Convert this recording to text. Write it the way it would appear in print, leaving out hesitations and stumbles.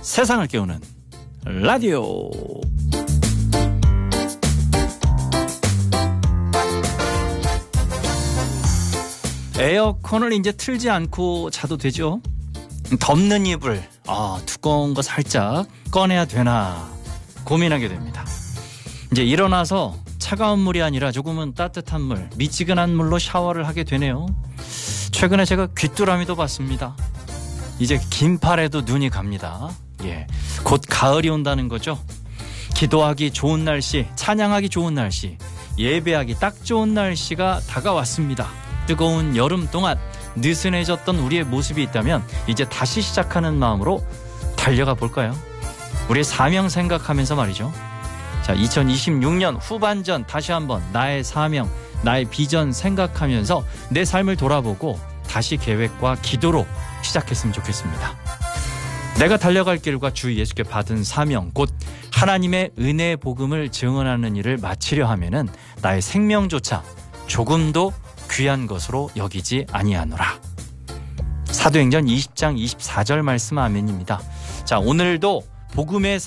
세상을 깨우는 라디오. 에어컨을 이제 틀지 않고 자도 되죠? 덮는 이불 두꺼운 거 살짝 꺼내야 되나 고민하게 됩니다. 이제 일어나서 차가운 물이 아니라 조금은 따뜻한 물, 미지근한 물로 샤워를 하게 되네요. 최근에 제가 귀뚜라미도 봤습니다. 이제 긴팔에도 눈이 갑니다. 곧 가을이 온다는 거죠. 기도하기 좋은 날씨, 찬양하기 좋은 날씨, 예배하기 딱 좋은 날씨가 다가왔습니다. 뜨거운 여름 동안 느슨해졌던 우리의 모습이 있다면 이제 다시 시작하는 마음으로 달려가 볼까요? 우리의 사명 생각하면서 말이죠. 자, 2026년 후반전 다시 한번 나의 사명, 나의 비전 생각하면서 내 삶을 돌아보고 다시 계획과 기도로 시작했으면 좋겠습니다. 내가 달려갈 길과 주 예수께 받은 사명, 곧 하나님의 은혜의 복음을 증언하는 일을 마치려 하면은 나의 생명조차 조금도 귀한 것으로 여기지 아니하노라. 사도행전 20장 24절 말씀 아멘입니다. 자, 오늘도 복음의